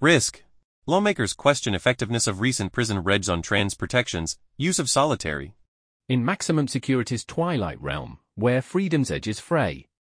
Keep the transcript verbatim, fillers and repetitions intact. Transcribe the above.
Risk. Lawmakers question effectiveness of recent prison regs on trans protections, use of solitary. In maximum security's twilight realm, where freedom's edges fray,